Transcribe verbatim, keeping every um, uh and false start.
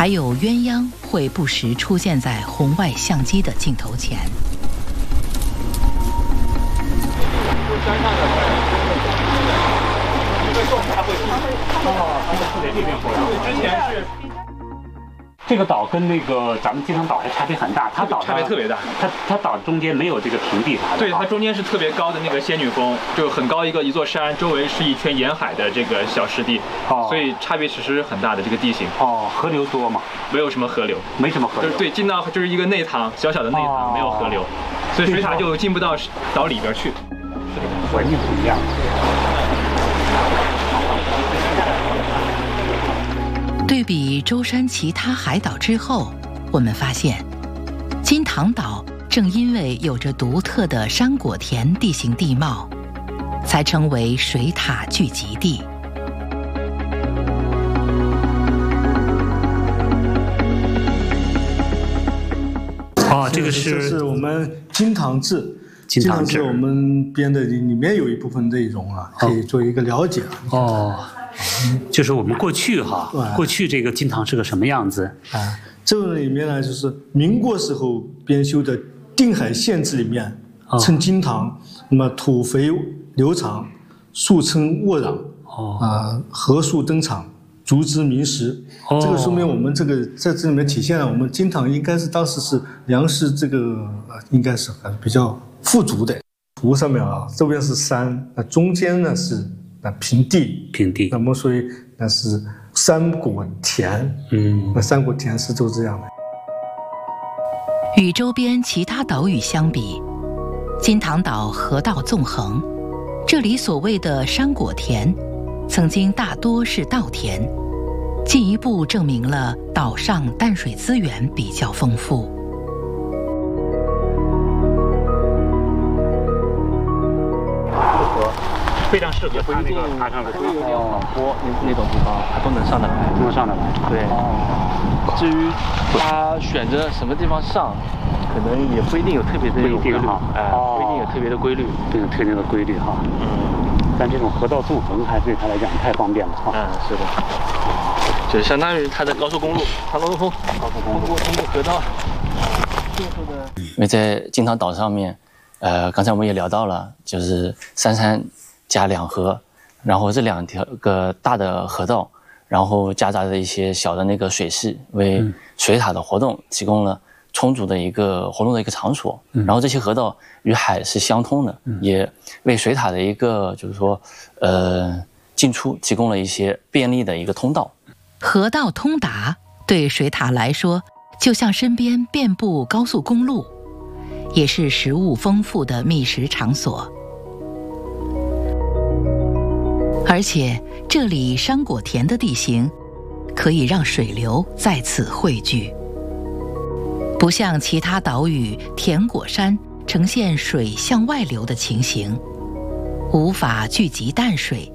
还有鸳鸯会不时出现在红外相机的镜头前。 山上的这个动它会哦，它会在这边活动。之前是这个岛跟那个咱们金堂岛还差别很大，它岛差别特别大， 它它岛中间没有这个平地啥的。 对，它中间是特别高的那个仙女峰，就很高一个一座山，周围是一圈沿海的这个小湿地，哦，所以差别其实很大的这个地形。 哦，河流多吗？ 没有什么河流， 没什么河流。 就是对，进到就是一个内塘，小小的内塘，哦，没有河流，所以水塔就进不到岛里边去。 环境不一样。 对比舟山其他海岛之后，我们发现，金堂岛正因为有着独特的山果田地形地貌，才成为水塔聚集地。 哦，这个是这是我们金堂志。金堂志我们编的里面有一部分内容啊，可以做一个了解。 哦，就是我们过去哈，过去这个金堂是个什么样子啊？这个里面呢，就是民国时候编修的《定海县志》里面称金堂，那么土肥流长，树称沃壤，哦啊，河树登场，竹枝鸣石。哦，这个说明我们这个在这里面体现了我们金堂应该是当时是粮食这个应该是还是比较富足的。图上面啊，这边是山，那中间呢是那平地， 平地。 那么所以那是山果田，嗯，那山果田是就这样的。 与周边其他岛屿相比，金堂岛河道纵横，这里所谓的山果田，曾经大多是稻田，进一步证明了岛上淡水资源比较丰富。 非常适合它那个爬上的会有点缓坡那那种地方，它都能上得来， 都能上得来。 对。哦。至于它选择什么地方上，可能也不一定有特别的规律哈，哎，不一定有特别的规律， 不有特定的规律哈。嗯。但这种河道纵横还对它来讲太方便了哈。 嗯，是的。就相当于它的高速公路，长高速通，高速公路通过河道。因为在金堂岛上面。呃，刚才我们也聊到了，就是三山加两河，然后这两条个大的河道，然后夹杂着一些小的那个水势，为水塔的活动提供了充足的一个活动的一个场所。嗯、然后这些河道与海是相通的，嗯、也为水塔的一个就是说呃进出提供了一些便利的一个通道。 河道通达对水塔来说，就像身边遍布高速公路。也是食物丰富的觅食场所，而且这里山果田的地形可以让水流在此汇聚，不像其他岛屿田果山呈现水向外流的情形，无法聚集淡水，